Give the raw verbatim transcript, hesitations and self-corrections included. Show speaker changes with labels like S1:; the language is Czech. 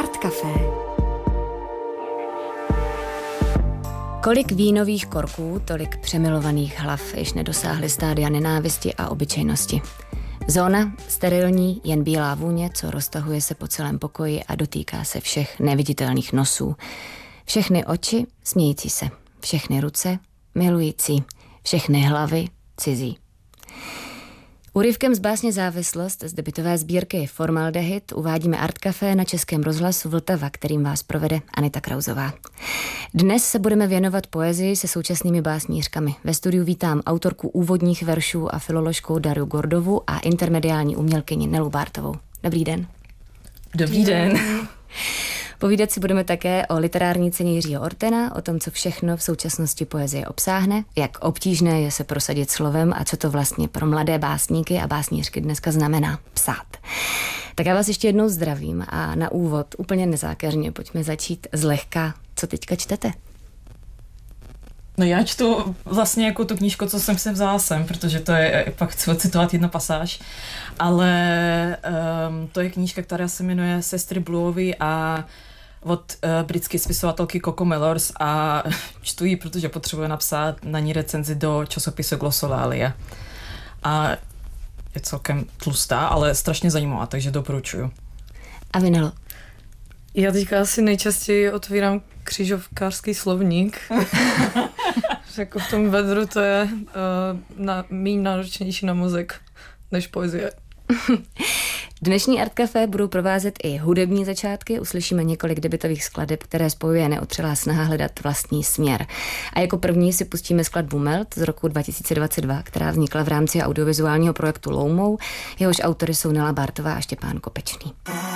S1: Art Café. Kolik vínových korků, tolik přemilovaných hlav, již nedosáhly stádia nenávisti a obyčejnosti. Zóna sterilní, jen bílá vůně, co roztahuje se po celém pokoji a dotýká se všech neviditelných nosů. Všechny oči smějící se, všechny ruce milující, všechny hlavy cizí. Úryvkem z básně Závislost z debutové sbírky Formaldehyd uvádíme Art Café na Českém rozhlasu Vltava, kterým vás provede Anita Krauzová. Dnes se budeme věnovat poezii se současnými básnířkami. Ve studiu vítám autorku úvodních veršů a filoložku Daru Gordovu a intermediální umělkyni Nelu Bártovou. Dobrý den.
S2: Dobrý den.
S1: Povídat si budeme také o literární ceně Jiřího Ortena, o tom, co všechno v současnosti poezie obsáhne, jak obtížné je se prosadit slovem a co to vlastně pro mladé básníky a básnířky dneska znamená psát. Tak já vás ještě jednou zdravím a na úvod úplně nezákeřně pojďme začít zlehka. Co teďka čtete?
S2: No já čtu vlastně jako tu knížku, co jsem si vzala sem, protože to je, pak chci citovat jednu pasáž, ale um, to je knížka, která se jmenuje Sestry Bluovy a od uh, britské spisovatelky Coco Mellors a čtu ji, protože potřebuje napsat na ní recenzi do časopisu Glossolalia. A je celkem tlustá, ale strašně zajímavá, takže doporučuju.
S1: A vy, Nelo?
S3: Já teďka asi nejčastěji otvírám křižovkářský slovník. Jako v tom vedru to je uh, na, méně náročnější na mozek než poezie.
S1: Dnešní Art Café budou provázet i hudební začátky. Uslyšíme několik debutových skladeb, které spojuje neotřelá snaha hledat vlastní směr. A jako první si pustíme skladbu Melt z roku dva tisíce dvacet dva, která vznikla v rámci audiovizuálního projektu Loumou. Jehož autory jsou Nela Bártová a Štěpán Kopečný.